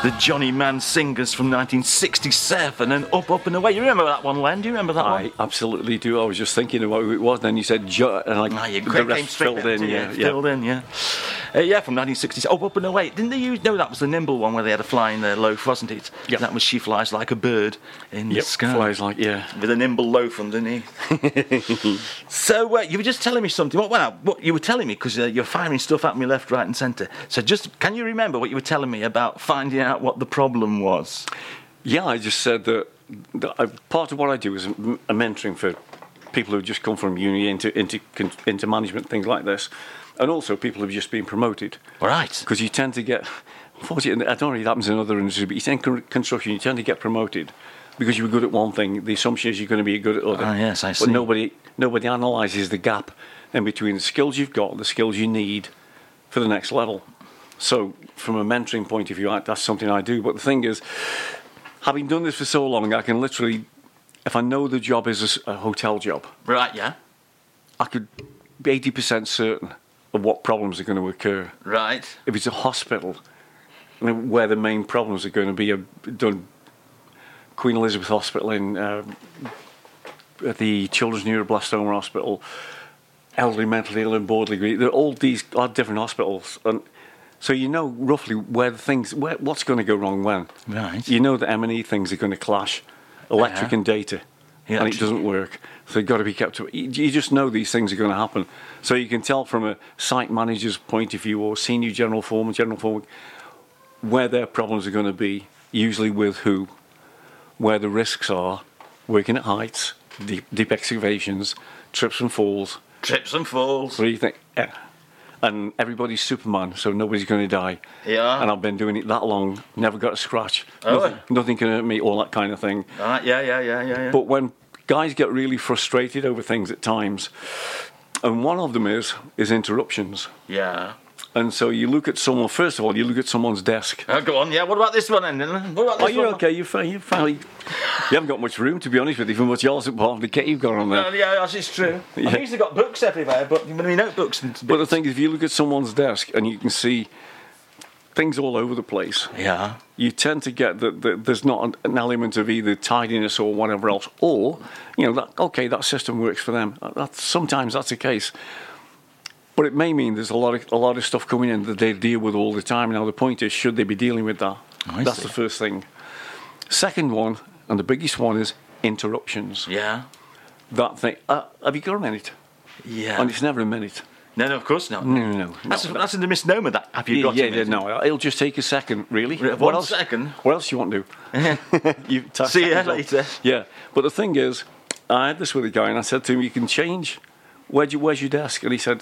The Johnny Mann Singers from 1967 and Up and Away. You remember that one, Len? Do you remember that one? I absolutely do. I was just thinking about who it was, and then you said the rest filled in. Filled in, yeah. From 1967. Up and Away. Didn't they use... No, that was the Nimble one where they had a flying loaf, wasn't it? Yep. That was She Flies Like a Bird in the sky. Flies like, with a nimble loaf underneath. So you were just telling me something. What you were telling me, because you're firing stuff at me left, right and centre. So can you remember what you were telling me about finding out what the problem was? Yeah, I just said that part of what I do is a mentoring for people who just come from uni into management, things like this, and also people who've just been promoted. Right. Because you tend to get, unfortunately, I don't know if it happens in other industries, but you tend construction, you tend to get promoted because you were good at one thing. The assumption is you're going to be good at other. Yes, I see. But nobody analyses the gap in between the skills you've got and the skills you need for the next level. So, from a mentoring point of view, that's something I do. But the thing is, having done this for so long, I can literally, if I know the job is a hotel job, right, yeah, I could be 80% certain of what problems are going to occur. Right. If it's a hospital, where the main problems are going to be done, Queen Elizabeth Hospital in the Children's Neuroblastoma Hospital, elderly mentally ill in Bordesley, all these are different hospitals, and so you know roughly what's going to go wrong when. Right. You know the M&E things are going to clash, electric and data, and it doesn't work. So you've got to be kept up. You just know these things are going to happen. So you can tell from a site manager's point of view or senior general foreman, where their problems are going to be, usually with who, where the risks are, working at heights, deep excavations, trips and falls. Trips and falls. What do you think? Yeah. And everybody's Superman, so nobody's going to die. Yeah. And I've been doing it that long, never got a scratch. Nothing can hurt me, all that kind of thing. Yeah. But when guys get really frustrated over things at times, and one of them is interruptions. Yeah. And so you look at someone, first of all, you look at someone's desk. Go on, yeah. What about this one then? You're okay, you're fine. You haven't got much room, to be honest with you, for much else part of the kit you've got on there. Yeah, it's true. Yeah. I've usually got books everywhere, but notebooks. But the thing is, if you look at someone's desk and you can see things all over the place, you tend to get that there's not an element of either tidiness or whatever else, or, that system works for them. Sometimes that's the case. But it may mean there's a lot of stuff coming in that they deal with all the time. Now, the point is, should they be dealing with that? That's the first thing. Second one, and the biggest one, is interruptions. Yeah. That thing. Have you got a minute? Yeah. And it's never a minute. No, of course not. No. That's a misnomer, that. Have you got a minute? No, it'll just take a second, really. One second? What else do you want to do? See you later. Yeah. But the thing is, I had this with a guy, and I said to him, you can change. Where's your desk? And he said,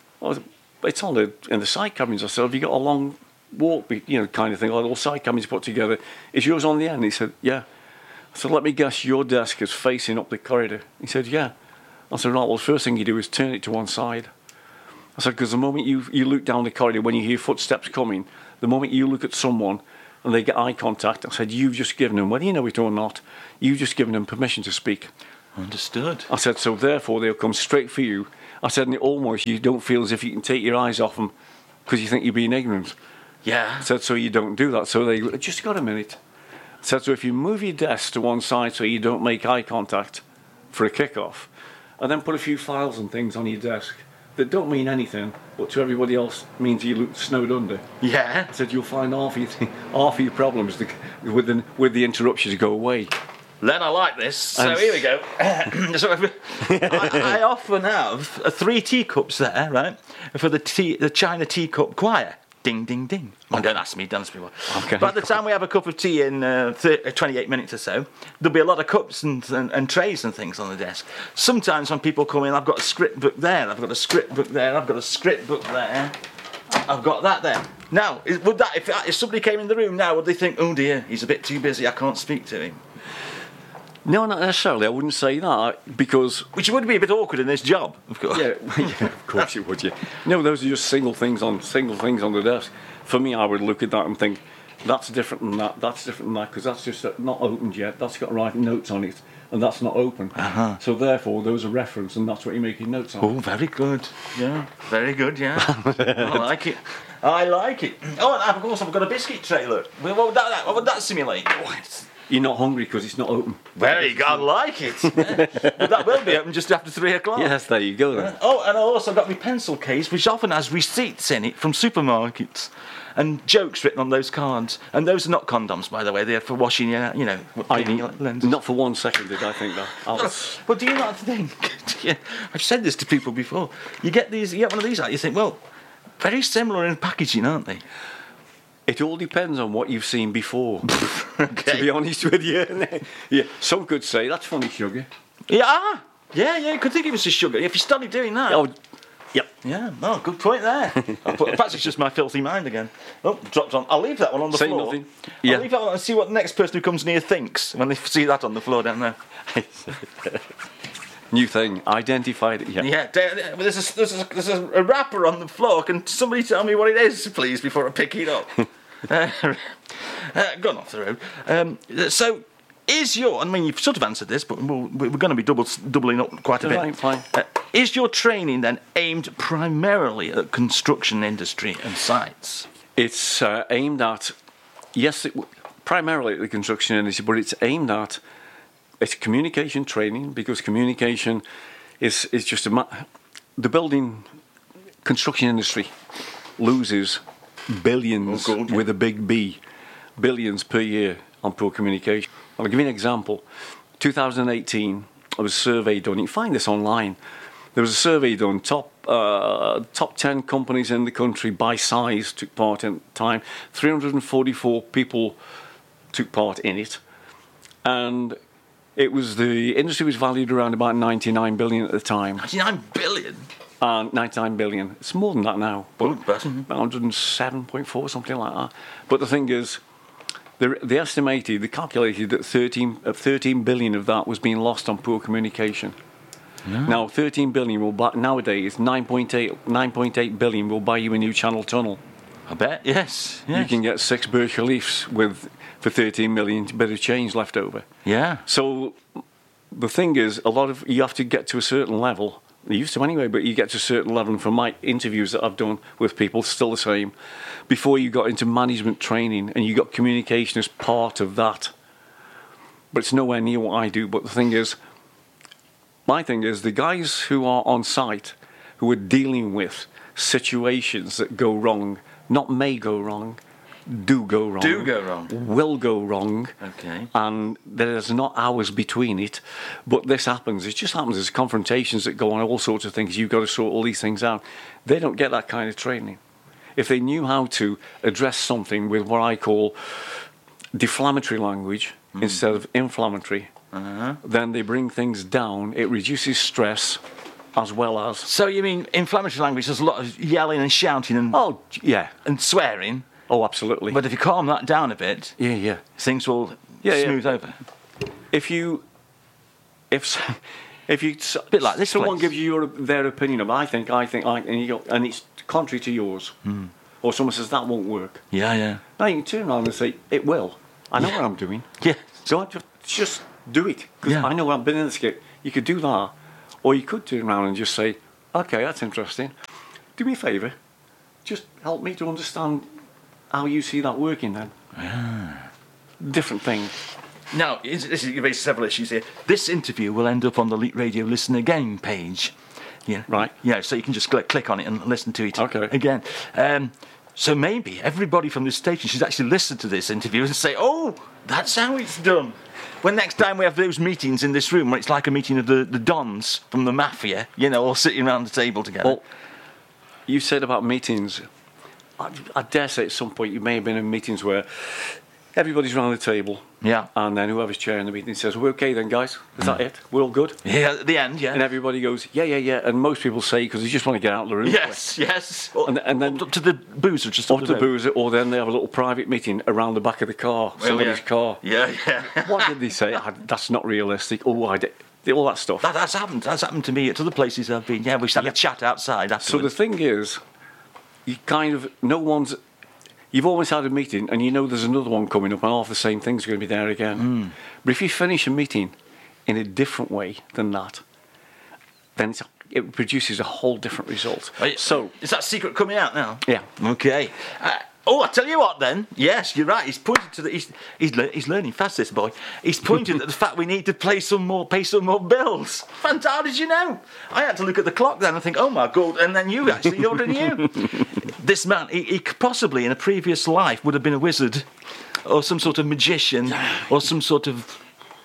it's on in the side cabins. I said, have you got a long walk, kind of thing, like all side cabins put together? Is yours on the end? He said, yeah. I said, let me guess, your desk is facing up the corridor. He said, yeah. I said, right, well, the first thing you do is turn it to one side. I said, because the moment you look down the corridor, when you hear footsteps coming, the moment you look at someone and they get eye contact, I said, you've just given them, whether you know it or not, you've just given them permission to speak. Understood. I said, so therefore they'll come straight for you. I said, and almost you don't feel as if you can take your eyes off them because you think you're being ignorant. Yeah. I said, so you don't do that. So they just got a minute. I said, so if you move your desk to one side so you don't make eye contact for a kick-off, and then put a few files and things on your desk that don't mean anything, but to everybody else means you look snowed under. Yeah. I said, you'll find half of your problems with the interruptions go away. Len, I like this. So here we go. I often have 3 teacups there, right, for the China teacup choir. Ding, ding, ding. Oh, don't ask me what. Okay. By the time we have a cup of tea in 28 minutes or so, there'll be a lot of cups and trays and things on the desk. Sometimes when people come in, I've got a script book there, I've got a script book there, I've got a script book there, I've got that there. Now, if somebody came in the room now, would they think, oh dear, he's a bit too busy, I can't speak to him? No, not necessarily. I wouldn't say that because... Which would be a bit awkward in this job, of course. Yeah, of course it would. Yeah. No, those are just single things on the desk. For me, I would look at that and think, that's different than that, that's different than that, because that's just not opened yet. That's got writing notes on it, and that's not open. Uh-huh. So therefore, those are reference, and that's what you're making notes on. Oh, very good. Yeah, very good, yeah. I like it. I like it. Oh, and of course, I've got a biscuit tray, look. What would that simulate? You're not hungry because it's not open. Very good, I like it. But that will be open just after 3 o'clock. Yes, there you go then. Oh, and I also got my pencil case, which often has receipts in it from supermarkets and jokes written on those cards. And those are not condoms, by the way. They're for washing your, cleaning your lenses. Not for 1 second did I think that. But do you not think? I've said this to people before. You get one of these out. You think, well, very similar in packaging, aren't they? It all depends on what you've seen before. Okay. To be honest with you. Yeah, some could say that's funny sugar. Yeah, you could think it was just sugar. If you started doing that. Oh, yep. Yeah, no, good point there. Perhaps it's just my filthy mind again. Oh, dropped on. I'll leave that one on the Say floor. nothing. I'll Yeah. leave that one and see what the next person who comes near thinks when they see that on the floor down there. New thing. Identified it. Yeah. Yeah, there's a wrapper on the floor. Can somebody tell me what it is, please, before I pick it up? Gone off the road. So, you've sort of answered this, but we're going to be doubling up quite a bit. Right, fine. Is your training then aimed primarily at construction industry and sites? It's aimed at, primarily at the construction industry, but it's aimed at it's communication training, because communication is just the building construction industry loses billions with a big B, billions per year on poor communication. I'll give you an example. 2018, there was a survey done. You can find this online. There was a survey done. Top 10 companies in the country by size took part in time. 344 people took part in it, and the industry was valued around about 99 billion at the time. 99 billion? 99 billion. It's more than that now. But 107.4, something like that. But the thing is, they calculated that 13 billion of that was being lost on poor communication. Yeah. Now, 13 billion nowadays, 9.8 billion will buy you a new Channel Tunnel. I bet, yes. You can get 6 Burj Khalifas for 13 million, bit of change left over. Yeah. So the thing is, you have to get to a certain level. You used to anyway, but you get to a certain level, and from my interviews that I've done with people, still the same, before you got into management training, and you got communication as part of that. But it's nowhere near what I do. But my thing is, the guys who are on site, who are dealing with situations that go wrong, not may go wrong, do go wrong, will go wrong, okay, and there's not hours between it, but this happens. It just happens. There's confrontations that go on, all sorts of things. You've got to sort all these things out. They don't get that kind of training. If they knew how to address something with what I call deflammatory language instead of inflammatory, then they bring things down. It reduces stress as well as... So you mean inflammatory language, there's a lot of yelling and shouting and... Oh, yeah. And swearing. Oh, absolutely. But if you calm that down a bit, things will smooth over. If you, a bit like this, someone gives you their opinion of, I think, and it's contrary to yours, or someone says that won't work. Yeah. Now you can turn around and say it will. I know what I'm doing. Yeah. So just do it, because I know I've been in the skit. You could do that, or you could turn around and just say, okay, that's interesting. Do me a favour, just help me to understand how you see that working then. Different thing. Now, this is raised several issues here. This interview will end up on the Leak Radio Listen Again page. Yeah. Right. Yeah, so you can just click on it and listen to it again. So maybe everybody from this station should actually listen to this interview and say, oh, that's how it's done. When next time we have those meetings in this room where it's like a meeting of the Dons from the Mafia, all sitting around the table together. Well, you said about meetings... I dare say at some point you may have been in meetings where everybody's around the table, and then whoever's chairing the meeting says, "We're okay then, guys? Is that it? We're all good?" Yeah, at the end, and everybody goes, "Yeah," and most people say because they just want to get out of the room. Yes. And then up to the boozer, just up to the boozer, or then they have a little private meeting around the back of the car, somebody's car. Yeah. What did they say? That's not realistic. Oh, I did. All that stuff. That's happened. That's happened to me at other places I've been. Yeah, we had a chat outside afterwards. So the thing is, you've always had a meeting and you know there's another one coming up and half the same thing's going to be there again. But if you finish a meeting in a different way than that, then it produces a whole different result. So is that secret coming out now? Yeah. Okay. I tell you what then. Yes, you're right. He's pointed to he's learning fast, this boy. He's pointed at the fact we need to pay some more bills. Fantastic. How did you know? I had to look at the clock then and think, oh my God, and then you already knew. This man, he possibly in a previous life would have been a wizard or some sort of magician or some sort of...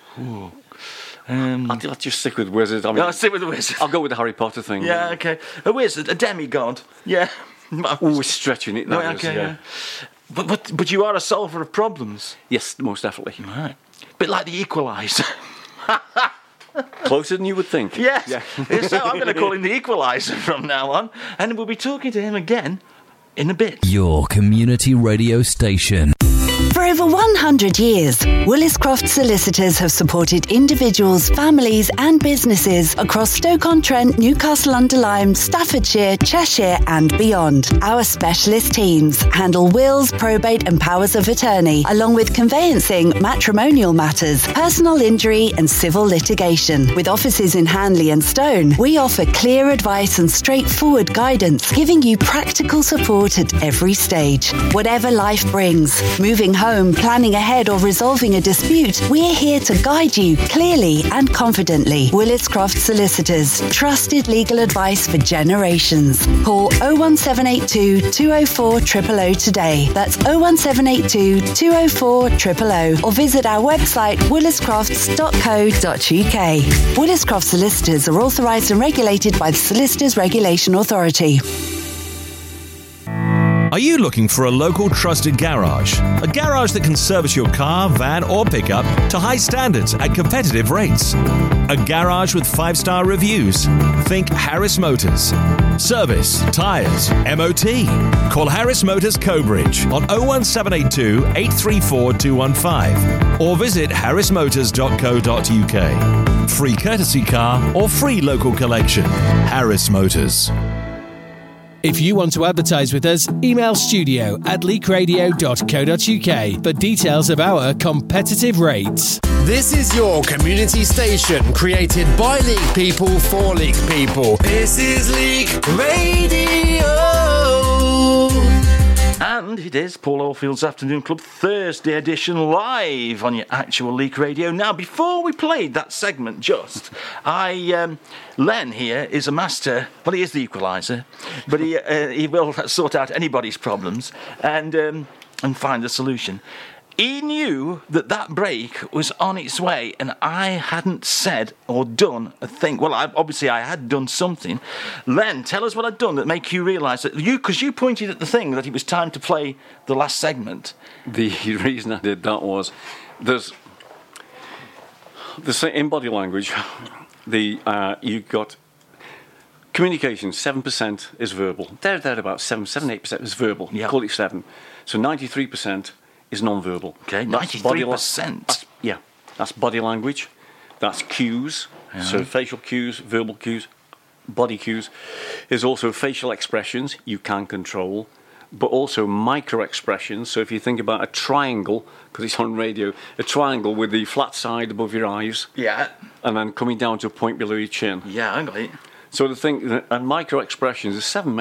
I'll just stick with wizard. I'll stick with the wizard. I'll go with the Harry Potter thing. Yeah, okay. A wizard, a demigod. Yeah. Oh, we're stretching it. Yeah. But you are a solver of problems. Yes, most definitely. Right. Bit like the Equalizer. Closer than you would think. Yes. Yeah. So I'm going to call him the Equalizer from now on, and we'll be talking to him again in a bit. Your community radio station. For over 100 years, Willis Croft Solicitors have supported individuals, families and businesses across Stoke-on-Trent, Newcastle-under-Lyme, Staffordshire, Cheshire and beyond. Our specialist teams handle wills, probate and powers of attorney, along with conveyancing, matrimonial matters, personal injury and civil litigation. With offices in Hanley and Stone, we offer clear advice and straightforward guidance, giving you practical support at every stage. Whatever life brings, moving home, planning ahead or resolving a dispute, we're here to guide you clearly and confidently. Willis Croft Solicitors, trusted legal advice for generations. Call 01782 204 000 today. That's 01782 204 000 or visit our website williscrofts.co.uk. Willis Croft Solicitors are authorised and regulated by the Solicitors Regulation Authority. Are you looking for a local trusted garage? A garage that can service your car, van or pickup to high standards at competitive rates. A garage with 5-star reviews. Think Harris Motors. Service, tyres, MOT. Call Harris Motors Cobridge on 01782 834 215 or visit harrismotors.co.uk. Free courtesy car or free local collection. Harris Motors. If you want to advertise with us, email studio@leakradio.co.uk for details of our competitive rates. This is your community station, created by League people for League people. This is League Radio. And it is Paul Oldfield's Afternoon Club Thursday edition live on your actual Leak Radio. Now, before we played that segment Len here is a master, well, he is the equaliser, but he will sort out anybody's problems and find a solution. He knew that break was on its way, and I hadn't said or done a thing. Well, obviously I had done something. Len, tell us what I'd done that make you realise that because you pointed at the thing that it was time to play the last segment. The reason I did that was there's in body language, you've got communication. 7% is verbal. They're about 8% is verbal. Yeah. Call it 7. So 93%. Is non-verbal. Okay, 93%. That's body language. That's cues. Yeah. So facial cues, verbal cues, body cues. There's also facial expressions you can control, but also micro expressions. So if you think about a triangle, because it's on radio, a triangle with the flat side above your eyes. Yeah. And then coming down to a point below your chin. Yeah, I got it. So the thing, and micro expressions, there's 7